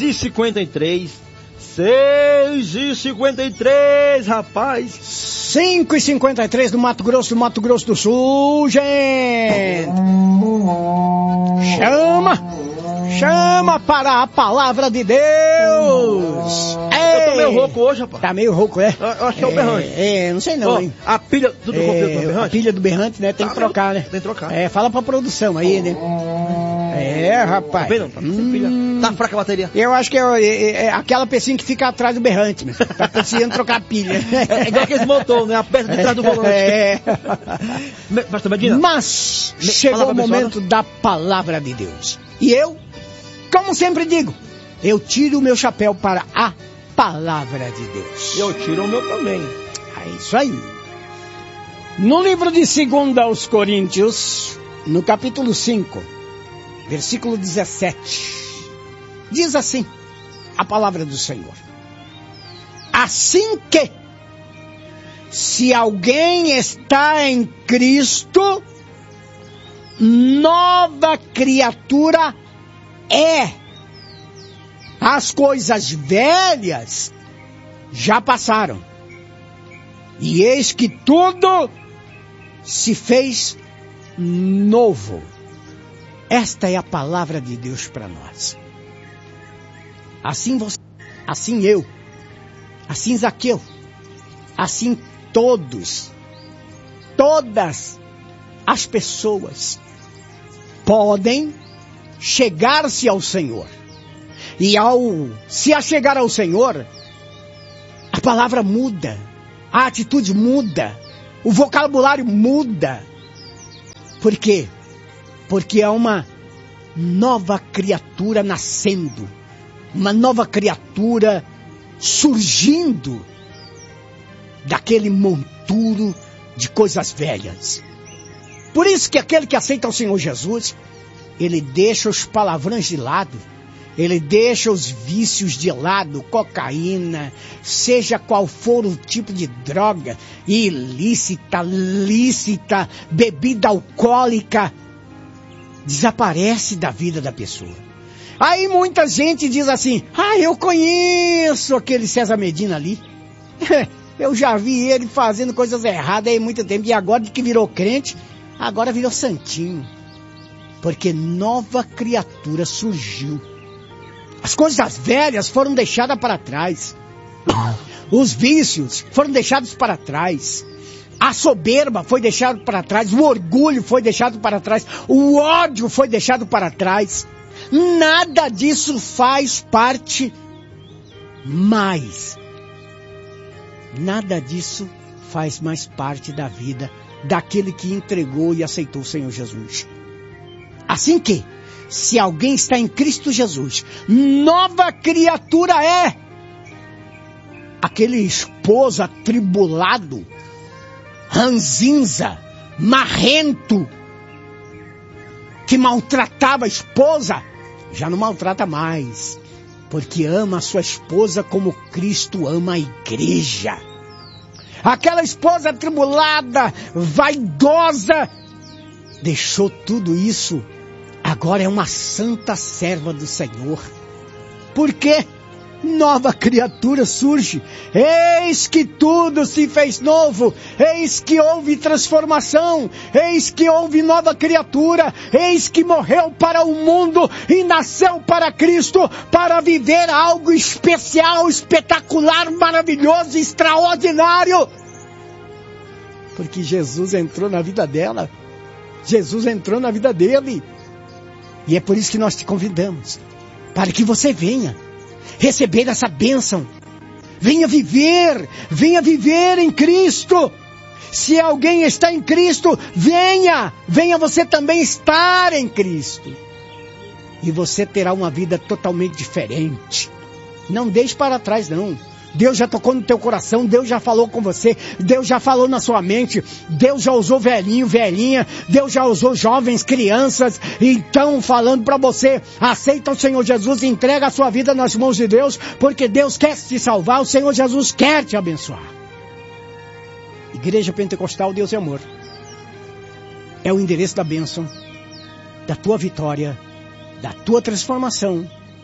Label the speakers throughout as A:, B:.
A: 6h53. 6h53, rapaz.
B: 5h53 do Mato Grosso do Sul, gente. Chama para a palavra de Deus.
A: Eu tô meio rouco hoje, rapaz.
B: Tá meio rouco, é?
A: Eu acho que é o berrante.
B: Não sei não, hein?
A: A pilha do berrante?
B: A pilha do berrante, né? Tem que trocar, né?
A: Tem que trocar.
B: Fala pra produção aí, né? Rapaz.
A: Tá sem pilha. Tá fraca a bateria.
B: Eu acho que é aquela pecinha que fica atrás do berrante, né? Tá precisando trocar a pilha.
A: É igual aquele motor, né? A peça de trás do volante.
B: Mas chegou o momento da palavra de Deus. E eu, como sempre digo, eu tiro o meu chapéu para a palavra de Deus.
A: Eu tiro o meu também.
B: É isso aí. No livro de 2 aos Coríntios, no capítulo 5, versículo 17, diz assim a palavra do Senhor: assim que, se alguém está em Cristo, nova criatura é. As coisas velhas já passaram, e eis que tudo se fez novo. Esta é a palavra de Deus para nós. Assim você, assim eu, assim Zaqueu, assim todas as pessoas podem chegar-se ao Senhor. E ao se achegar ao Senhor, a palavra muda, a atitude muda, o vocabulário muda. Por quê? Porque é uma nova criatura nascendo, uma nova criatura surgindo daquele monturo de coisas velhas. Por isso que aquele que aceita o Senhor Jesus, ele deixa os palavrões de lado, ele deixa os vícios de lado, cocaína, seja qual for o tipo de droga, ilícita, lícita, bebida alcoólica, desaparece da vida da pessoa. Aí muita gente diz assim: eu conheço aquele César Medina ali. Eu já vi ele fazendo coisas erradas há muito tempo, e agora que virou crente, agora virou santinho. Porque nova criatura surgiu. As coisas velhas foram deixadas para trás. Os vícios foram deixados para trás. A soberba foi deixada para trás. O orgulho foi deixado para trás. O ódio foi deixado para trás. Nada disso faz parte mais. Nada disso faz mais parte da vida daquele que entregou e aceitou o Senhor Jesus. Assim que, se alguém está em Cristo Jesus, nova criatura é. Aquele esposo atribulado, ranzinza, marrento, que maltratava a esposa, já não maltrata mais, porque ama a sua esposa como Cristo ama a igreja. Aquela esposa atribulada, vaidosa, deixou tudo isso. Agora é uma santa serva do Senhor. Por quê? Nova criatura surge. Eis que tudo se fez novo. Eis que houve transformação. Eis que houve nova criatura. Eis que morreu para o mundo e nasceu para Cristo, para viver algo especial, espetacular, maravilhoso, extraordinário. Porque Jesus entrou na vida dela. Jesus entrou na vida dele. E é por isso que nós te convidamos, para que você venha receber essa bênção. Venha viver em Cristo. Se alguém está em Cristo, venha você também estar em Cristo. E você terá uma vida totalmente diferente. Não deixe para trás, não. Deus já tocou no teu coração, Deus já falou com você, Deus já falou na sua mente, Deus já usou velhinho, velhinha, Deus já usou jovens, crianças, então falando para você, aceita o Senhor Jesus, entrega a sua vida nas mãos de Deus, porque Deus quer te salvar, o Senhor Jesus quer te abençoar. Igreja Pentecostal Deus é Amor é o endereço da bênção, da tua vitória, da tua transformação,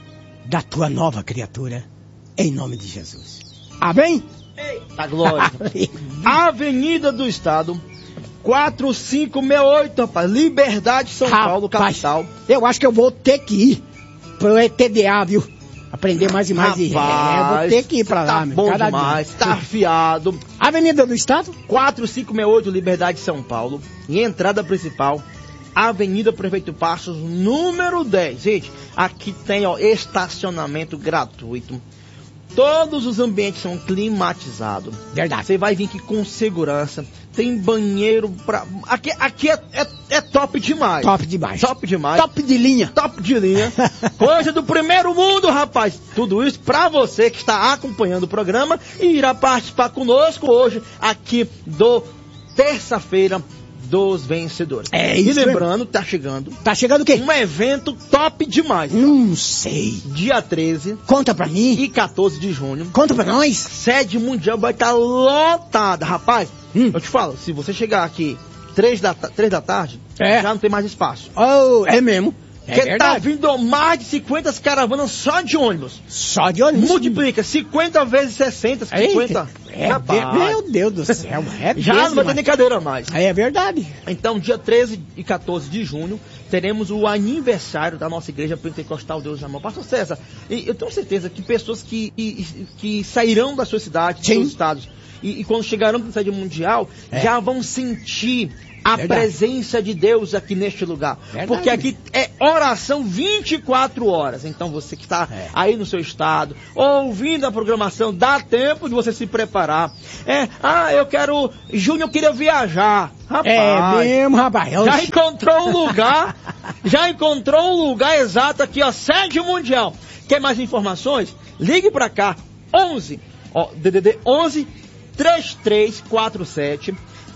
B: da tua nova criatura, em nome de Jesus. Amém?
A: Eita glória. Avenida do Estado, 4568, rapaz. Liberdade, São Paulo, capital.
B: Eu acho que eu vou ter que ir pro ETDA, viu? Aprender mais e mais.
A: Rapaz,
B: eu vou ter que ir pra lá,
A: tá
B: meu.
A: bom demais, tá afiado.
B: Avenida do Estado?
A: 4568, Liberdade, São Paulo. E entrada principal, Avenida Prefeito Passos, número 10. Gente, aqui tem, ó, estacionamento gratuito. Todos os ambientes são climatizados.
B: Verdade.
A: Você vai vir aqui com segurança. Tem banheiro pra... Aqui é top demais.
B: Top demais.
A: Top demais.
B: Top de linha.
A: Top de linha. Coisa do primeiro mundo, rapaz. Tudo isso pra você que está acompanhando o programa e irá participar conosco hoje aqui do Terça-feira dos Vencedores.
B: É isso.
A: E lembrando, tá chegando.
B: Tá chegando o quê?
A: Um evento top demais.
B: Não sei.
A: Dia 13.
B: Conta pra mim.
A: E 14 de junho.
B: Conta pra nós.
A: Sede mundial vai estar lotada, rapaz. Eu te falo, se você chegar aqui 3 da tarde, já não tem mais espaço.
B: Oh, é mesmo.
A: Porque tá vindo mais de 50 caravanas só de ônibus.
B: Só de ônibus?
A: Multiplica, 50 vezes 60, 50.
B: Meu Deus do céu,
A: já não vai ter nem cadeira mais.
B: É verdade.
A: Então, dia 13 e 14 de junho, teremos o aniversário da nossa igreja pentecostal Deus Amor. Pastor César, eu tenho certeza que pessoas que sairão da sua cidade, dos seus estados, e quando chegarão para a sede mundial, já vão sentir a presença de Deus aqui neste lugar. Porque aqui é oração 24 horas. Então você que está aí no seu estado, ouvindo a programação, dá tempo de você se preparar. Júnior queria viajar. Rapaz,
B: é mesmo, rapaz.
A: Já encontrou um lugar exato aqui, ó, sede mundial. Quer mais informações? Ligue para cá, 11, ó, DDD 11 3347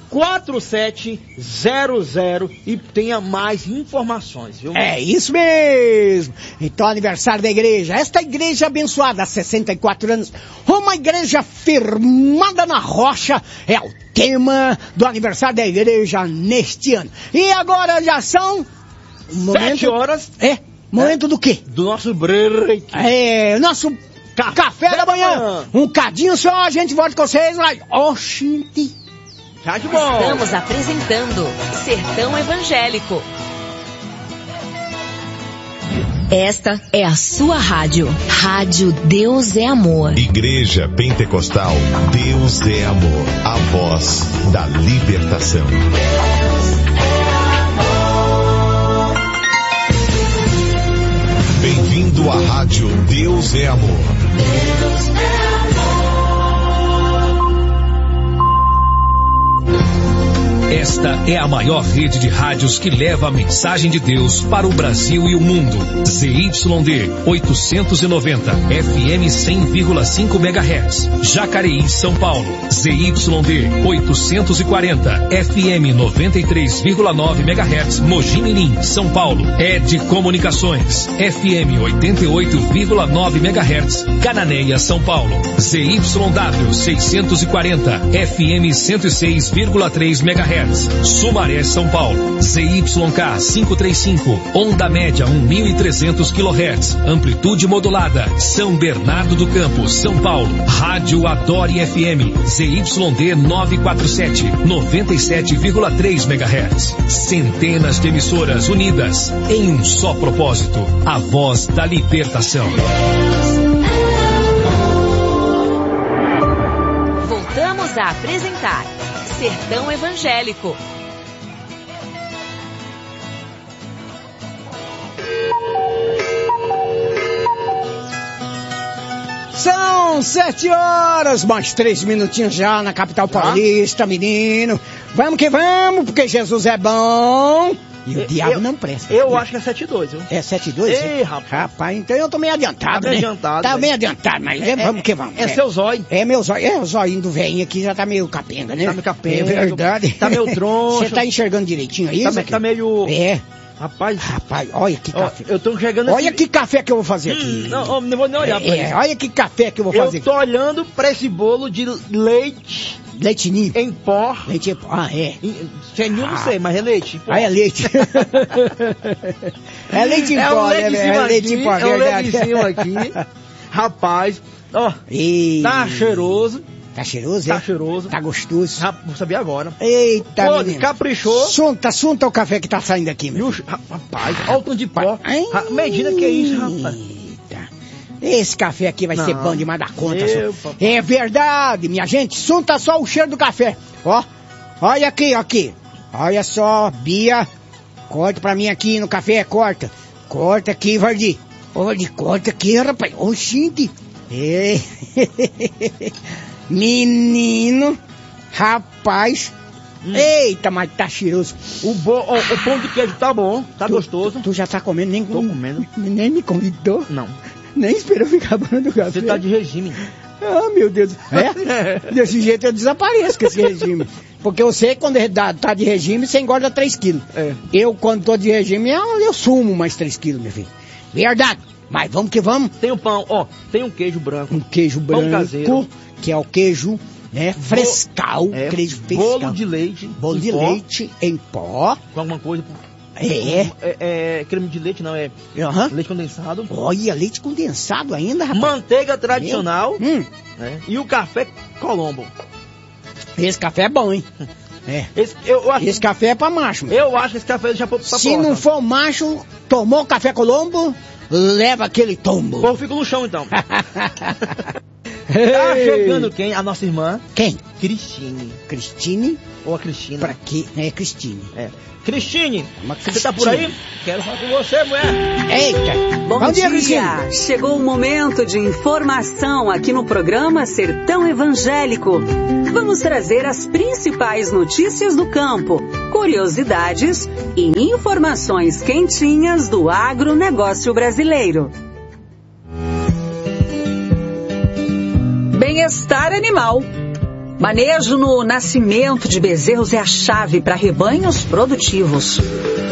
A: 4700 e tenha mais informações, viu?
B: É isso mesmo. Então, aniversário da igreja. Esta igreja abençoada há 64 anos. Uma igreja firmada na rocha. É o tema do aniversário da igreja neste ano. E agora já são...
A: 7 horas.
B: Momento do quê?
A: Do nosso break.
B: Nosso café da manhã. Um cadinho só, a gente volta com vocês lá. Oxente.
A: Tá de bom.
C: Estamos apresentando Sertão Evangélico. Esta é a sua rádio. Rádio Deus é Amor.
D: Igreja Pentecostal Deus é Amor. A voz da libertação. Bem-vindo à rádio Deus é Amor. Deus é amor.
E: Esta é a maior rede de rádios que leva a mensagem de Deus para o Brasil e o mundo. ZYD 890, FM 100,5 MHz. Jacareí, São Paulo. ZYD 840, FM 93,9 MHz. Mogi Mirim, São Paulo. ED Comunicações, FM 88,9 MHz. Cananéia, São Paulo. ZYW 640, FM 106,3 MHz. Sumaré, São Paulo. ZYK 535, onda média 1.300 kHz, amplitude modulada. São Bernardo do Campo, São Paulo. Rádio Adore FM, ZYD 947, 97,3 MHz. Centenas de emissoras unidas em um só propósito, a voz da libertação.
C: Voltamos a apresentar Sertão Evangélico.
B: São 7 horas, mais 3 minutinhos já na capital paulista, menino. Vamos que vamos, porque Jesus é bom. E o diabo não presta.
A: Eu acho que é 7-2, viu?
B: É 7-2?
A: Ei, rapaz.
B: Rapaz, então eu tô meio adiantado,
A: tá meio adiantado.
B: Tá meio adiantado, mas vamos que vamos.
A: É seu zóio.
B: É meu zóio. É o zóio do velhinho aqui, já tá meio capenga, né?
A: Tá meio capenga.
B: É verdade.
A: Tá meio troncho.
B: Você tá enxergando direitinho aí,
A: tá meio...
B: É.
A: Rapaz,
B: olha que café.
A: Eu tô enxergando
B: Olha que café que eu vou fazer aqui.
A: Não vou nem olhar pra isso.
B: Olha que café que eu vou fazer.
A: Eu tô olhando pra esse bolo de leite...
B: Leite ninho.
A: Em pó.
B: Leite em pó, é.
A: Ninho não sei, mas é leite.
B: É leite. É leite em pó, né? É leite em pó,
A: é leite em cima aqui. Rapaz, ó, tá cheiroso.
B: Tá cheiroso,
A: Tá cheiroso.
B: Tá gostoso.
A: Vou saber agora.
B: Eita,
A: pô,
B: menino.
A: Caprichou.
B: Sunta o café que tá saindo aqui, meu.
A: Rapaz, olha o tanto de pó. Imagina que é isso, rapaz.
B: Eita. Esse café aqui vai ser bom demais da conta.
A: É
B: verdade, minha gente. Sunta só o cheiro do café. Ó, olha aqui. Olha só, Bia. Corta pra mim aqui no café, corta. Corta aqui, Vardi. Olha, corta aqui, rapaz. Oxente. Menino, rapaz. Eita, mas tá cheiroso.
A: O pão de queijo tá bom, tá gostoso.
B: Tu já tá comendo? Nem,
A: tô comendo.
B: Nem me convidou?
A: Não.
B: Nem esperou ficar bom do café.
A: Você tá de regime.
B: Ah, meu Deus. Desse jeito eu desapareço com esse regime. Porque eu sei que quando tá de regime, você engorda 3 quilos. Eu, quando tô de regime, eu sumo mais 3 quilos, meu filho. Verdade. Mas vamos que vamos.
A: Tem o pão, tem um queijo branco.
B: Um queijo branco, caseiro, que é o queijo, né, frescal. Queijo frescal.
A: Bolo de leite.
B: Bolo de leite em pó.
A: Com alguma coisa. Creme de leite, não, leite condensado.
B: Olha, leite condensado ainda, rapaz.
A: Manteiga tradicional. E o café Colombo.
B: Esse café é bom, hein? Esse café é pra macho.
A: Eu acho que esse café já pra
B: Se não for macho, tomou café Colombo, leva aquele tombo.
A: Pô, eu fico no chão então. Tá chegando quem? A nossa irmã.
B: Quem?
A: Cristine.
B: Cristine?
A: Ou a Cristina?
B: Pra quê? É Cristine.
A: Cristine, você tá por aí? Quero falar com você, mulher.
B: Eita.
F: Bom dia, Cristina. Chegou o momento de informação aqui no programa Sertão Evangélico. Vamos trazer as principais notícias do campo, curiosidades e informações quentinhas do agronegócio brasileiro. Bem-estar animal. Manejo no nascimento de bezerros é a chave para rebanhos produtivos.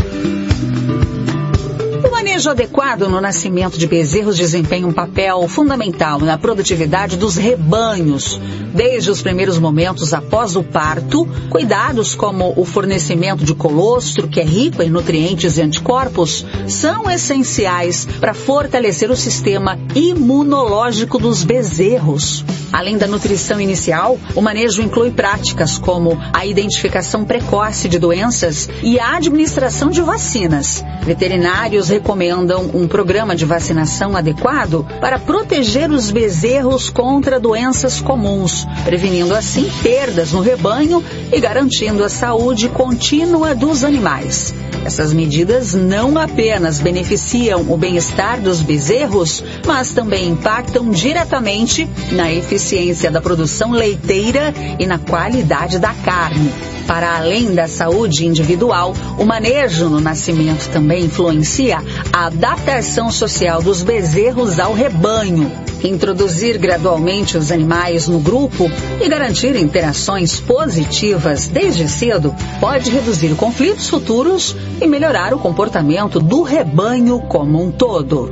F: O manejo adequado no nascimento de bezerros desempenha um papel fundamental na produtividade dos rebanhos. Desde os primeiros momentos após o parto, cuidados como o fornecimento de colostro, que é rico em nutrientes e anticorpos, são essenciais para fortalecer o sistema imunológico dos bezerros. Além da nutrição inicial, o manejo inclui práticas como a identificação precoce de doenças e a administração de vacinas. Veterinários recomendam um programa de vacinação adequado para proteger os bezerros contra doenças comuns, prevenindo assim perdas no rebanho e garantindo a saúde contínua dos animais. Essas medidas não apenas beneficiam o bem-estar dos bezerros, mas também impactam diretamente na eficiência da produção leiteira e na qualidade da carne. Para além da saúde individual, o manejo no nascimento também influencia a adaptação social dos bezerros ao rebanho. Introduzir gradualmente os animais no grupo e garantir interações positivas desde cedo pode reduzir conflitos futuros e melhorar o comportamento do rebanho como um todo.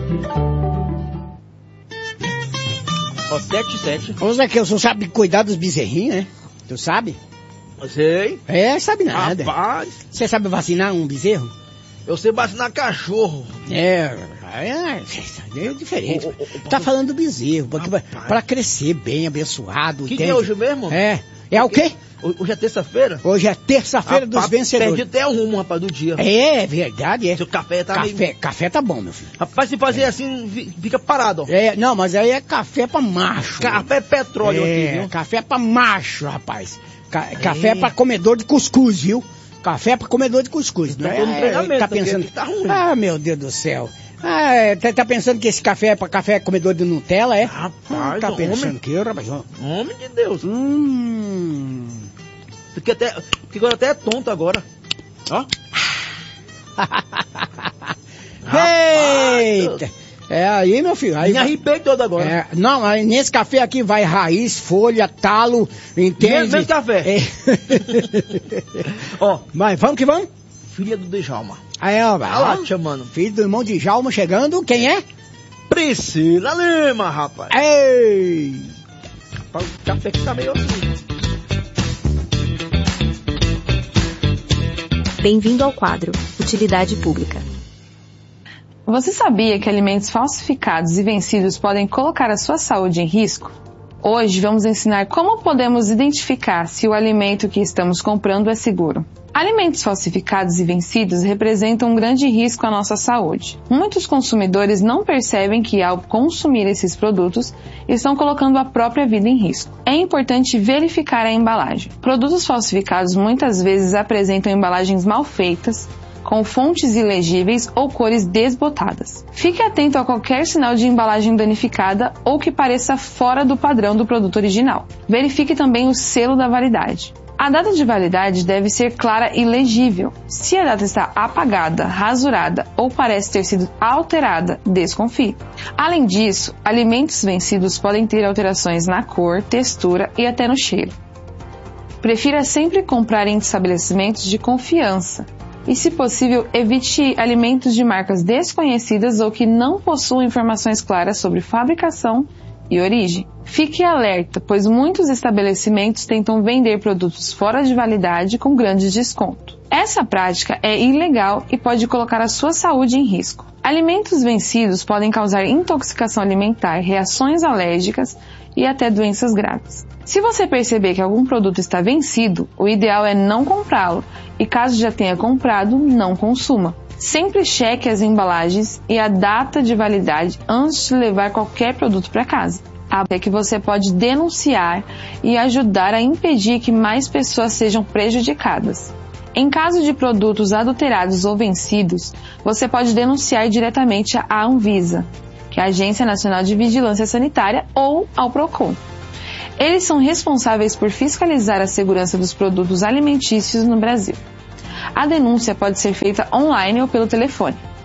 A: 7.
B: Ô Zé, que eu só sabe cuidar dos bezerrinhos, né? Tu sabe?
A: Eu sei.
B: Sabe nada.
A: Rapaz.
B: Você sabe vacinar um bezerro?
A: Eu sei vacinar cachorro.
B: É diferente. Tá falando do bezerro, pra crescer bem, abençoado.
A: Que dia é hoje mesmo?
B: É o quê?
A: Hoje é terça-feira?
B: Hoje é terça-feira dos vencedores.
A: Perdi até o rumo, rapaz, do dia.
B: É verdade,
A: Seu café tá
B: Café tá bom, meu filho.
A: Rapaz, se fazer assim, fica parado, ó.
B: Não, mas aí é café pra macho.
A: Café é petróleo aqui, viu?
B: Café pra macho, rapaz. Café pra comedor de cuscuz, viu? Café pra comedor de cuscuz. Não tá pensando
A: que tá ruim.
B: Ah, meu Deus do céu. Tá pensando que esse café é pra café comedor de Nutella, é?
A: Rapaz,
B: tá pensando que eu, rapaz?
A: Homem de Deus. Fiquei até tonto agora. Ó.
B: Eita! Aí, meu filho. Aí
A: me arrepei todo agora.
B: Não, aí nesse café aqui vai raiz, folha, talo, entende?
A: Mesmo café.
B: Ó, mas vamos que vamos?
A: Filha do Djalma.
B: Olha
A: lá, te chamando.
B: Filho do irmão de Djalma chegando, quem é?
A: Priscila Lima, rapaz.
B: Ei!
A: Rapaz, o café que tá meio assim.
G: Bem-vindo ao quadro Utilidade Pública. Você sabia que alimentos falsificados e vencidos podem colocar a sua saúde em risco? Hoje vamos ensinar como podemos identificar se o alimento que estamos comprando é seguro. Alimentos falsificados e vencidos representam um grande risco à nossa saúde. Muitos consumidores não percebem que, ao consumir esses produtos, estão colocando a própria vida em risco. É importante verificar a embalagem. Produtos falsificados muitas vezes apresentam embalagens mal feitas, com fontes ilegíveis ou cores desbotadas. Fique atento a qualquer sinal de embalagem danificada ou que pareça fora do padrão do produto original. Verifique também o selo da validade. A data de validade deve ser clara e legível. Se a data está apagada, rasurada ou parece ter sido alterada, desconfie. Além disso, alimentos vencidos podem ter alterações na cor, textura e até no cheiro. Prefira sempre comprar em estabelecimentos de confiança. E, se possível, evite alimentos de marcas desconhecidas ou que não possuam informações claras sobre fabricação e origem. Fique alerta, pois muitos estabelecimentos tentam vender produtos fora de validade com grandes descontos. Essa prática é ilegal e pode colocar a sua saúde em risco. Alimentos vencidos podem causar intoxicação alimentar, reações alérgicas e até doenças graves. Se você perceber que algum produto está vencido, o ideal é não comprá-lo e, caso já tenha comprado, não consuma. Sempre cheque as embalagens e a data de validade antes de levar qualquer produto para casa. Até que você pode denunciar e ajudar a impedir que mais pessoas sejam prejudicadas. Em caso de produtos adulterados ou vencidos, você pode denunciar diretamente à Anvisa, que é a Agência Nacional de Vigilância Sanitária, ou ao Procon. Eles são responsáveis por fiscalizar a segurança dos produtos alimentícios no Brasil. A denúncia pode ser feita online ou pelo telefone, o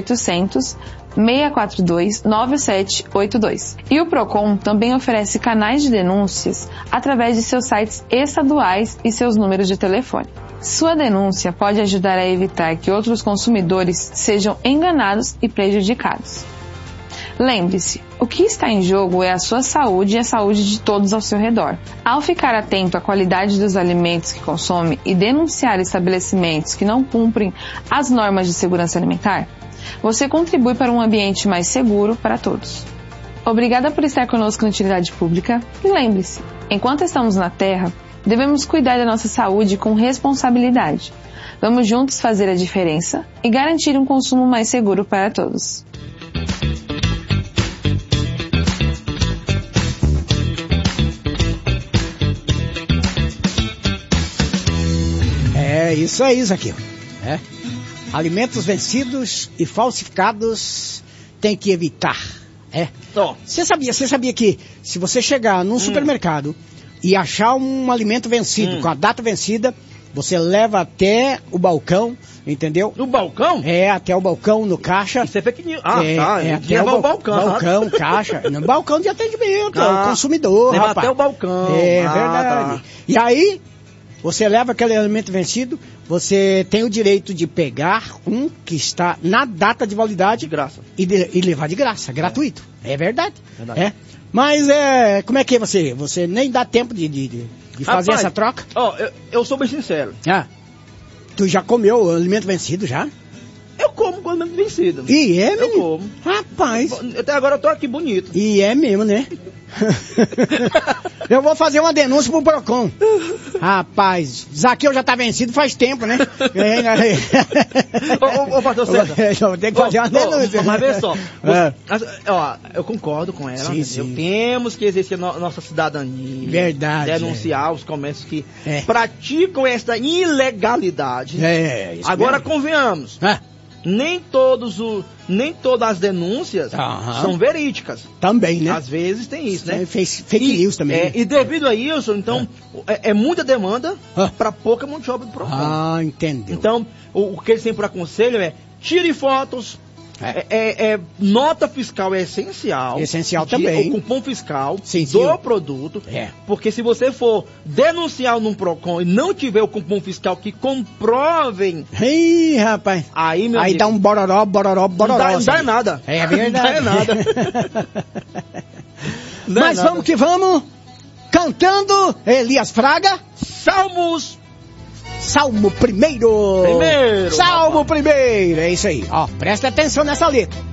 G: 0800 642 9782. E o Procon também oferece canais de denúncias através de seus sites estaduais e seus números de telefone. Sua denúncia pode ajudar a evitar que outros consumidores sejam enganados e prejudicados. Lembre-se, o que está em jogo é a sua saúde e a saúde de todos ao seu redor. Ao ficar atento à qualidade dos alimentos que consome e denunciar estabelecimentos que não cumprem as normas de segurança alimentar, você contribui para um ambiente mais seguro para todos. Obrigada por estar conosco na Utilidade Pública e lembre-se, enquanto estamos na Terra, devemos cuidar da nossa saúde com responsabilidade. Vamos juntos fazer a diferença e garantir um consumo mais seguro para todos.
B: É isso aí, Zaqueu. Alimentos vencidos e falsificados tem que evitar. Você sabia que se você chegar num supermercado e achar um alimento vencido, com a data vencida, você leva até o balcão, entendeu?
A: No balcão?
B: Até o balcão, no caixa.
A: Isso é fake news. Até o balcão.
B: Balcão, caixa. No balcão de atendimento, o consumidor,
A: leva
B: rapaz.
A: Até o balcão.
B: Verdade. Tá. E aí, você leva aquele alimento vencido, você tem o direito de pegar um que está na data de validade.
A: De graça.
B: E levar de graça, gratuito. É verdade. Mas como é que é você? Você nem dá tempo de fazer essa troca?
A: Eu sou bem sincero.
B: Tu já comeu alimento vencido já?
A: Eu como com alimento vencido.
B: E é, menino?
A: Eu como.
B: Rapaz.
A: Até agora eu tô aqui bonito.
B: E é mesmo, né? Eu vou fazer uma denúncia pro Procon. Rapaz, Zaqueu já tá vencido faz tempo, né?
A: Ô, pastor César.
B: Eu tenho que fazer uma denúncia.
A: Mas vê só. Eu concordo com ela. Sim. Temos que exercer nossa cidadania.
B: Verdade.
A: Denunciar os comércios que praticam essa ilegalidade. Agora,
B: mesmo.
A: Convenhamos. Nem todas as denúncias são verídicas.
B: Também, né?
A: Às vezes tem isso, né?
B: Fake news também. Né?
A: E devido a isso, então, é muita demanda para pouca mão de obra do Procon.
B: Entendeu.
A: Então, o que eles sempre aconselham é tire fotos. Nota fiscal é essencial.
B: Essencial também.
A: O cupom fiscal do produto. Porque se você for denunciar num Procon e não tiver o cupom fiscal que comprovem.
B: Ih, rapaz.
A: Aí, meu
B: amigo, dá um bororó.
A: Não dá nada.
B: É verdade.
A: Não dá nada.
B: Mas vamos que vamos. Cantando Elias Fraga.
A: Salmos
B: Salmo 1º. Salmo 1º, é isso aí. Ó, presta atenção nessa letra.